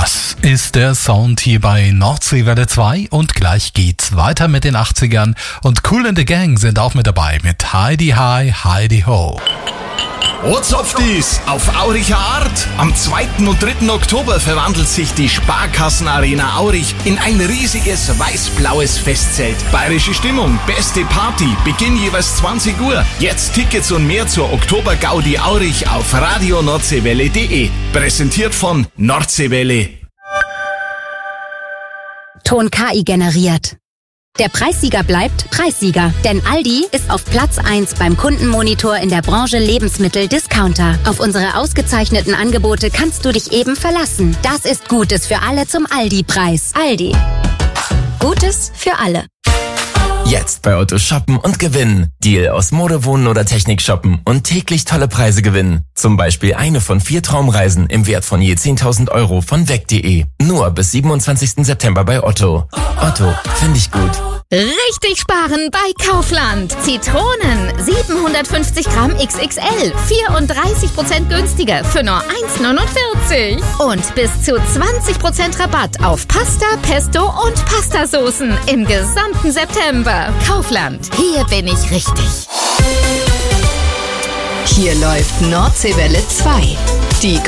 Das ist der Sound hier bei Nordseewelle 2 und gleich geht's weiter mit den 80ern und Kool and the Gang sind auch mit dabei mit Heidi Hi, Heidi Ho. Ortsopfdies auf Auricher Art. Am 2. und 3. Oktober verwandelt sich die Sparkassenarena Aurich in ein riesiges weiß-blaues Festzelt. Bayerische Stimmung, beste Party, Beginn jeweils 20 Uhr. Jetzt Tickets und mehr zur Oktober-Gaudi Aurich auf radionordseewelle.de. Präsentiert von Nordseewelle. Ton KI generiert. Der Preissieger bleibt Preissieger, denn Aldi ist auf Platz 1 beim Kundenmonitor in der Branche Lebensmittel-Discounter. Auf unsere ausgezeichneten Angebote kannst du dich eben verlassen. Das ist Gutes für alle zum Aldi-Preis. Aldi. Gutes für alle. Jetzt bei Otto shoppen und gewinnen. Deal aus Mode, Wohnen oder Technik shoppen und täglich tolle Preise gewinnen. Zum Beispiel eine von 4 Traumreisen im Wert von je 10.000 Euro von weg.de. Nur bis 27. September bei Otto. Otto, finde ich gut. Richtig sparen bei Kaufland. Zitronen 750 Gramm XXL, 34% günstiger für nur 1,49. Und bis zu 20% Rabatt auf Pasta, Pesto und Pastasoßen im gesamten September. Kaufland, hier bin ich richtig. Hier läuft Nordseewelle 2. Die